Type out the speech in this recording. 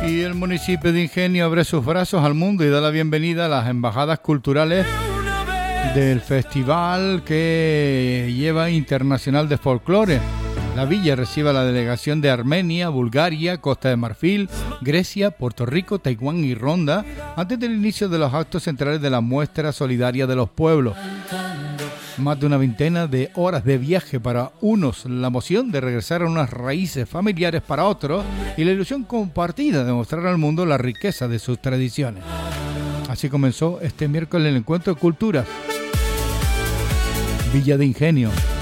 Y el municipio de Ingenio abre sus brazos al mundo y da la bienvenida a las embajadas culturales del festival que lleva internacional de folclore. La villa recibe a la delegación de Armenia, Bulgaria, Costa de Marfil, Grecia, Puerto Rico, Taiwán y Ronda antes del inicio de los actos centrales de la muestra solidaria de los pueblos. Más de una veintena de horas de viaje para unos, la emoción de regresar a unas raíces familiares para otros y la ilusión compartida de mostrar al mundo la riqueza de sus tradiciones. Así comenzó este miércoles el encuentro de culturas. Villa de Ingenio.